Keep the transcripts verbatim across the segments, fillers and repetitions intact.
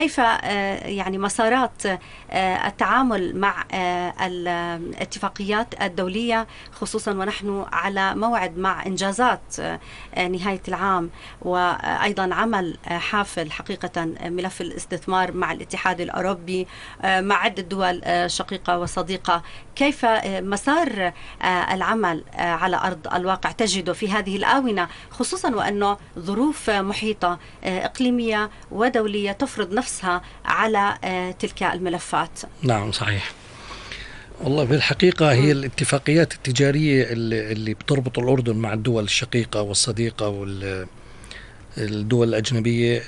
كيف يعني مسارات التعامل مع الاتفاقيات الدولية، خصوصا ونحن على موعد مع إنجازات نهاية العام، وأيضا عمل حافل حقيقة ملف الاستثمار مع الاتحاد الأوروبي مع عدة دول شقيقة وصديقة. كيف مسار العمل على أرض الواقع تجده في هذه الآونة، خصوصا وأنه ظروف محيطة إقليمية ودولية تفرض نفسها على تلك الملفات؟ نعم صحيح. والله بالحقيقة هي الاتفاقيات التجارية اللي, اللي بتربط الأردن مع الدول الشقيقة والصديقة والدول الأجنبية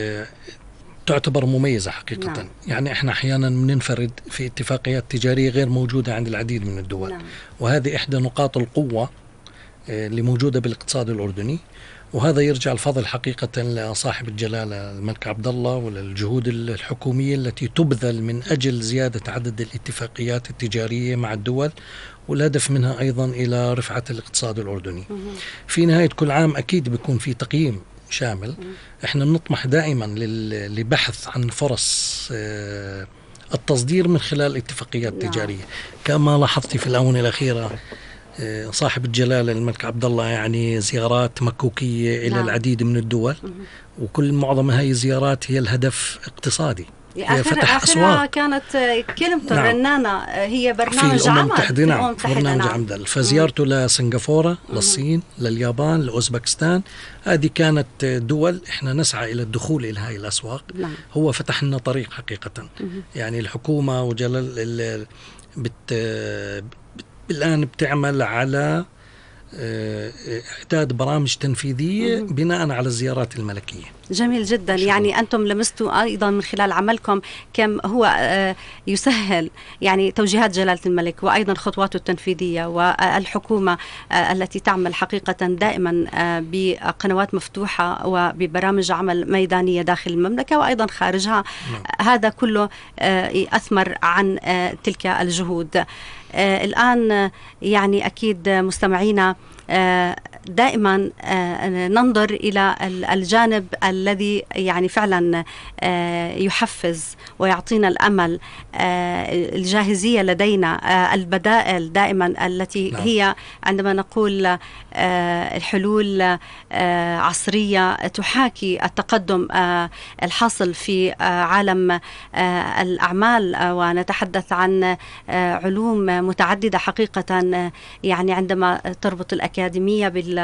تعتبر مميزة حقيقة. نعم. يعني احنا احيانا بننفرد في اتفاقيات تجارية غير موجودة عند العديد من الدول. نعم. وهذه احدى نقاط القوة اللي موجودة بالاقتصاد الأردني، وهذا يرجع الفضل حقيقة لصاحب الجلالة الملك عبد الله وللجهود الحكومية التي تبذل من أجل زيادة عدد الاتفاقيات التجارية مع الدول، والهدف منها أيضا إلى رفعة الاقتصاد الأردني. في نهاية كل عام أكيد بيكون في تقييم شامل. احنا بنطمح دائما لبحث عن فرص التصدير من خلال الاتفاقيات التجارية. كما لاحظت في الآونة الأخيرة صاحب الجلالة الملك عبد الله يعني زيارات مكوكية إلى العديد من الدول، وكل معظم هاي الزيارات هي الهدف اقتصادي. هي فتح أسواق. كانت كلمته نعم. رنانة هي برنامج عمل. نعم. برنامج عمل. فزيارته لسنغافورة، للصين، لليابان، لأوزبكستان، هذه كانت دول احنا نسعى إلى الدخول إلى هاي الأسواق. نعم. هو فتح لنا طريق حقيقة. مم. يعني الحكومة وجلال بت الآن بتعمل على إعداد برامج تنفيذية بناء على الزيارات الملكية. جميل جدا. شكرا. يعني أنتم لمستوا أيضا من خلال عملكم كم هو يسهل يعني توجيهات جلالة الملك وأيضا خطواته التنفيذية، والحكومة التي تعمل حقيقة دائما بقنوات مفتوحة وببرامج عمل ميدانية داخل المملكة وأيضا خارجها. نعم. هذا كله أثمر عن تلك الجهود. آه الآن يعني أكيد مستمعينا آه دائما آه ننظر إلى الجانب الذي يعني فعلا آه يحفز ويعطينا الأمل، آه الجاهزية لدينا، آه البدائل دائما التي نعم. هي عندما نقول آه الحلول آه عصرية تحاكي التقدم آه الحاصل في آه عالم آه الأعمال، آه ونتحدث عن آه علوم متعددة حقيقة. يعني عندما تربط الأكاديمية بال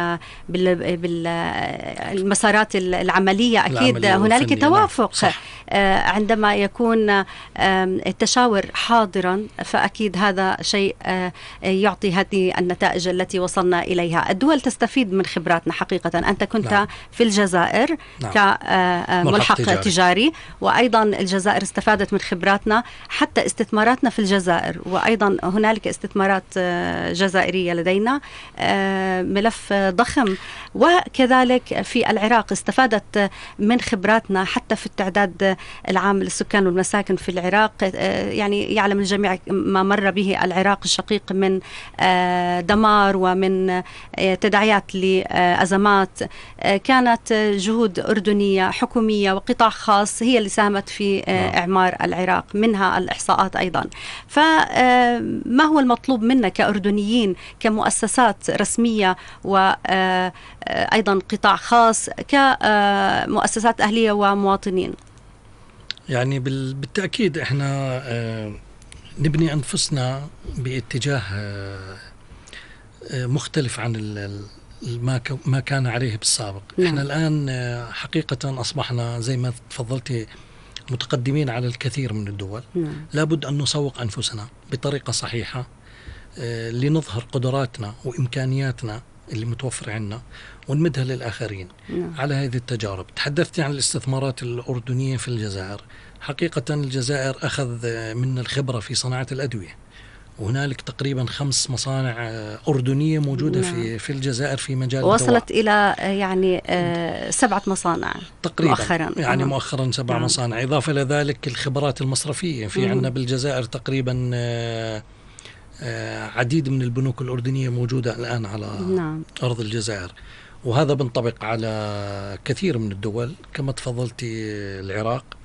بالمسارات العملية أكيد هنالك توافق. عندما يكون التشاور حاضرا فأكيد هذا شيء يعطي هذه النتائج التي وصلنا إليها. الدول تستفيد من خبراتنا حقيقة. أنت كنت نعم. في الجزائر نعم. كملحق تجاري. تجاري، وأيضا الجزائر استفادت من خبراتنا حتى استثماراتنا في الجزائر، وأيضا هنالك استثمارات جزائرية لدينا، ملف ضخم. وكذلك في العراق استفادت من خبراتنا حتى في التعداد العام للسكان والمساكن في العراق. يعني يعلم الجميع ما مر به العراق الشقيق من دمار ومن تداعيات لأزمات. كانت جهود أردنية حكومية وقطاع خاص هي اللي ساهمت في إعمار العراق، منها الإحصاءات أيضا. فما هو المطلوب منا كأردنيين كمؤسسات رسمية وأيضا قطاع خاص كمؤسسات أهلية ومواطنين؟ يعني بالتأكيد احنا نبني أنفسنا باتجاه مختلف عن ما كان عليه بالسابق. نعم. احنا الآن حقيقة أصبحنا زي ما تفضلتي متقدمين على الكثير من الدول. نعم. لابد أن نسوق أنفسنا بطريقة صحيحة لنظهر قدراتنا وإمكانياتنا اللي متوفرة عنا ونمدها للآخرين. نعم. على هذه التجارب تحدثت عن الاستثمارات الأردنية في الجزائر. حقيقة الجزائر أخذ من الخبرة في صناعة الأدوية، وهنالك تقريبا خمس مصانع أردنية موجودة. نعم. في في الجزائر في مجال وصلت الدواء. إلى يعني آه سبعة مصانع تقريبا مؤخرا. يعني أه. مؤخرا سبع نعم. مصانع، إضافة لذلك الخبرات المصرفية. في مم. عندنا بالجزائر تقريبا آه آه عديد من البنوك الأردنية موجودة الآن على نعم. أرض الجزائر، وهذا بنطبق على كثير من الدول كما تفضلتي العراق.